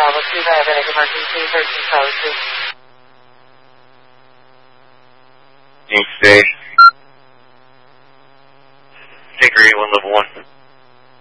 Let's see if I have any emergency. 13 Charlie 2. East Stage. Hickory, 1 level 1.